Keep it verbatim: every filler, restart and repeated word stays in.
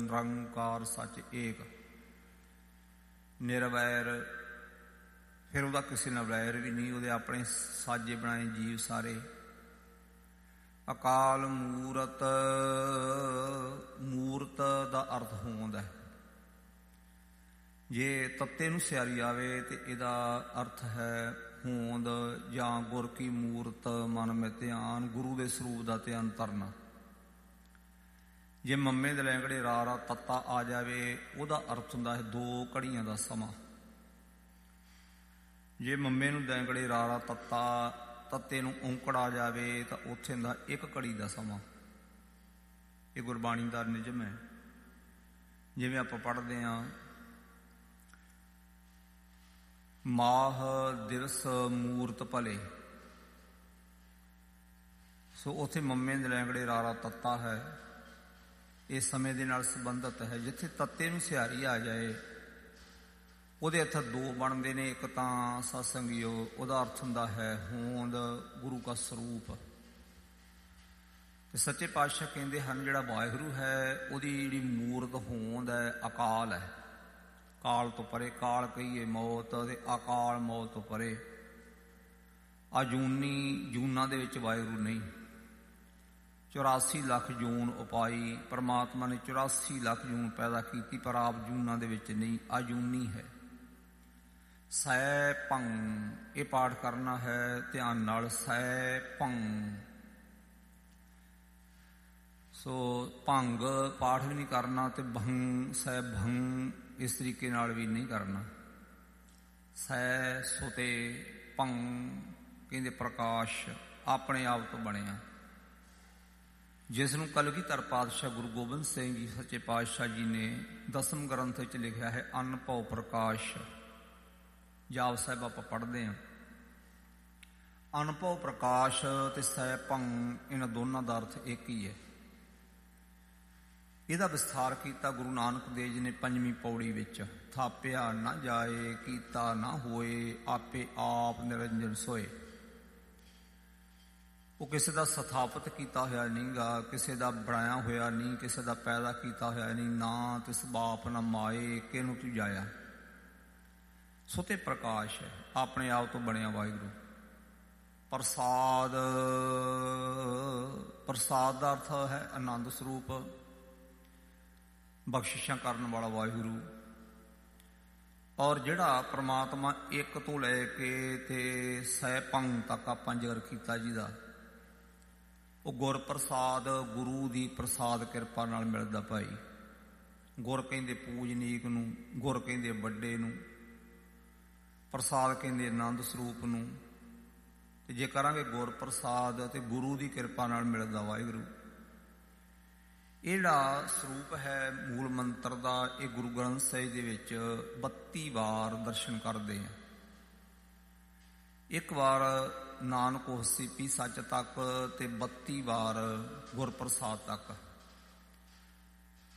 ਨਿਰੰਕਾਰ ਸੱਚ ਏਕ। ਨਿਰਵੈਰ, ਫਿਰ ਉਹਦਾ ਕਿਸੇ ਨਾਲ ਵੈਰ ਵੀ ਨਹੀਂ, ਉਹਦੇ ਆਪਣੇ ਸਾਜੇ ਬਣਾਏ ਜੀਵ ਸਾਰੇ। ਅਕਾਲ ਮੂਰਤ, ਮੂਰਤ ਦਾ ਅਰਥ ਹੋਂਦ ਹੈ। ਜੇ ਤੱਤੇ ਨੂੰ ਸਿਆਰੀ ਆਵੇ ਤੇ ਇਹਦਾ ਅਰਥ ਹੈ ਹੋਂਦ ਜਾਂ ਗੁਰ ਕੀ ਮੂਰਤ ਮਨ ਮੈਂ ਧਿਆਨ, ਗੁਰੂ ਦੇ ਸਰੂਪ ਦਾ ਧਿਆਨ ਧਰਨਾ। ਜੇ ਮੰਮੇ ਦੇ ਲੈਂਗੜੇ ਰਾ ਰਾ ਤੱਤਾ ਆ ਜਾਵੇ ਉਹਦਾ ਅਰਥ ਹੁੰਦਾ ਹੈ ਦੋ ਘੜੀਆਂ ਦਾ ਸਮਾਂ। ਜੇ ਮੰਮੇ ਨੂੰ ਦੈਂਗੜੇ ਰਾ ਰਾ ਤੱਤਾ, ਤੱਤੇ ਨੂੰ ਔਂਕੜ ਆ ਜਾਵੇ ਤਾਂ ਉੱਥੇ ਹੁੰਦਾ ਇੱਕ ਘੜੀ ਦਾ ਸਮਾਂ। ਇਹ ਗੁਰਬਾਣੀ ਦਾ ਨਿਯਮ ਹੈ। ਜਿਵੇਂ ਆਪਾਂ ਪੜ੍ਹਦੇ ਹਾਂ, ਮਾਹ ਦਿਵਸ ਮੂਰਤ ਭਲੇ, ਸੋ ਉੱਥੇ ਮੰਮੇ ਦੇ ਲੈਂਗੜੇ ਰਾ ਰਾ ਤੱਤਾ ਹੈ। ਇਹ ਸਮੇਂ ਦੇ ਨਾਲ ਸੰਬੰਧਿਤ ਹੈ। ਜਿੱਥੇ ਤੱਤੇ ਨੂੰ ਸਿਹਾਰੀ ਆ ਜਾਏ ਉਹਦੇ ਅਰਥ ਦੋ ਬਣਦੇ ਨੇ। ਇੱਕ ਤਾਂ ਸਤਸੰਗੀਓ, ਉਹਦਾ ਅਰਥ ਹੁੰਦਾ ਹੈ ਹੋਂਦ, ਗੁਰੂ ਕਾ ਸਰੂਪ। ਤੇ ਸੱਚੇ ਪਾਤਸ਼ਾਹ ਕਹਿੰਦੇ ਹਨ ਜਿਹੜਾ ਵਾਹਿਗੁਰੂ ਹੈ ਉਹਦੀ ਜਿਹੜੀ ਮੂਰਤ ਹੋਂਦ ਹੈ ਅਕਾਲ ਹੈ। ਕਾਲ ਤੋਂ ਪਰੇ, ਕਾਲ ਕਹੀਏ ਮੌਤ, ਤੇ ਅਕਾਲ ਮੌਤ ਤੋਂ ਪਰੇ। ਅਜੂਨੀ, ਜੂਨਾਂ ਦੇ ਵਿੱਚ ਵਾਹਿਗੁਰੂ ਨਹੀਂ। ਚੁਰਾਸੀ ਲੱਖ ਜੂਨ ਉਪਾਈ, ਪਰਮਾਤਮਾ ਨੇ ਚੁਰਾਸੀ ਲੱਖ ਜੂਨ ਪੈਦਾ ਕੀਤੀ, ਪਰ ਆਪ ਜੂਨਾਂ ਦੇ ਵਿੱਚ ਨਹੀਂ, ਅਜੂਨੀ ਹੈ। ਸੈ ਭੰ, ਇਹ ਪਾਠ ਕਰਨਾ ਹੈ ਧਿਆਨ ਨਾਲ। ਸੈ ਭੰ, ਸੋ ਭੰਗ ਪਾਠ ਵੀ ਨਹੀਂ ਕਰਨਾ ਤੇ ਭੰ, ਸੈ ਭੰ ਇਸ ਤਰੀਕੇ ਨਾਲ ਵੀ ਨਹੀਂ ਕਰਨਾ। ਸੈ ਸੁਤੇ ਭੰ ਕਹਿੰਦੇ ਪ੍ਰਕਾਸ਼, ਆਪਣੇ ਆਪ ਤੋਂ ਬਣਿਆ, ਜਿਸ ਨੂੰ ਕਲਗੀਧਰ ਪਾਤਸ਼ਾਹ ਗੁਰੂ ਗੋਬਿੰਦ ਸਿੰਘ ਜੀ ਸੱਚੇ ਪਾਤਸ਼ਾਹ ਜੀ ਨੇ ਦਸਮ ਗ੍ਰੰਥ ਵਿੱਚ ਲਿਖਿਆ ਹੈ ਅਨਭਉ ਪ੍ਰਕਾਸ਼। ਜਾਪ ਸਾਹਿਬ ਆਪਾਂ ਪੜ੍ਹਦੇ ਹਾਂ। ਅਨਭਉ ਪ੍ਰਕਾਸ਼ ਤੇ ਸੈ ਭੰ, ਇਹਨਾਂ ਦੋਨਾਂ ਦਾ ਅਰਥ ਇੱਕ ਹੀ ਹੈ। ਇਹਦਾ ਵਿਸਥਾਰ ਕੀਤਾ ਗੁਰੂ ਨਾਨਕ ਦੇਵ ਜੀ ਨੇ ਪੰਜਵੀਂ ਪੌੜੀ ਵਿੱਚ। ਥਾਪਿਆ ਨਾ ਜਾਏ, ਕੀਤਾ ਨਾ ਹੋਏ, ਆਪੇ ਆਪ ਨਿਰੰਜਨ ਸੋਏ। ਉਹ ਕਿਸੇ ਦਾ ਸਥਾਪਿਤ ਕੀਤਾ ਹੋਇਆ ਨਹੀਂ ਗਾ, ਕਿਸੇ ਦਾ ਬਣਾਇਆ ਹੋਇਆ ਨਹੀਂ, ਕਿਸੇ ਦਾ ਪੈਦਾ ਕੀਤਾ ਹੋਇਆ ਨਹੀਂ। ਨਾ ਤਿਸ ਬਾਪ ਨਾ ਮਾਏ, ਕਿਹਨੂੰ ਤੂੰ ਜਾਇਆ। ਸੁਤੇ ਪ੍ਰਕਾਸ਼ ਹੈ, ਆਪਣੇ ਆਪ ਤੋਂ ਬਣਿਆ ਵਾਹਿਗੁਰੂ। ਪ੍ਰਸਾਦ, ਪ੍ਰਸਾਦ ਦਾ ਅਰਥ ਹੈ ਆਨੰਦ ਸਰੂਪ, ਬਖਸ਼ਿਸ਼ਾਂ ਕਰਨ ਵਾਲਾ ਵਾਹਿਗੁਰੂ। ਔਰ ਜਿਹੜਾ ਪ੍ਰਮਾਤਮਾ ਇੱਕ ਤੋਂ ਲੈ ਕੇ ਤੇ ਸੈ ਭੰ ਤੱਕ ਆਪਾਂ ਜ਼ਿਕਰ ਕੀਤਾ ਜਿਹਦਾ, ਉਹ ਗੁਰ ਪ੍ਰਸਾਦ, ਗੁਰੂ ਦੀ ਪ੍ਰਸਾਦ ਕਿਰਪਾ ਨਾਲ ਮਿਲਦਾ ਭਾਈ। ਗੁਰ ਕਹਿੰਦੇ ਪੂਜਨੀਕ ਨੂੰ, ਗੁਰ ਕਹਿੰਦੇ ਵੱਡੇ ਨੂੰ, ਪ੍ਰਸਾਦ ਕਹਿੰਦੇ ਆਨੰਦ ਸਰੂਪ ਨੂੰ। ਤੇ ਜੇ ਕਰਾਂਗੇ ਗੁਰ ਪ੍ਰਸਾਦ ਤੇ ਗੁਰੂ ਦੀ ਕਿਰਪਾ ਨਾਲ ਮਿਲਦਾ ਵਾਹਿਗੁਰੂ। ਇਹ ਜਿਹੜਾ ਸਰੂਪ ਹੈ ਮੂਲ ਮੰਤਰ ਦਾ, ਇਹ ਗੁਰੂ ਗ੍ਰੰਥ ਸਾਹਿਬ ਦੇ ਵਿੱਚ ਬੱਤੀ ਵਾਰ ਦਰਸ਼ਨ ਕਰਦੇ ਹਾਂ। ਇੱਕ ਵਾਰ ਨਾਨਕ ਹੋਸੀ ਪੀ ਸੱਚ ਤੱਕ ਤੇ ਬੱਤੀ ਵਾਰ ਗੁਰਪ੍ਰਸਾਦ ਤੱਕ।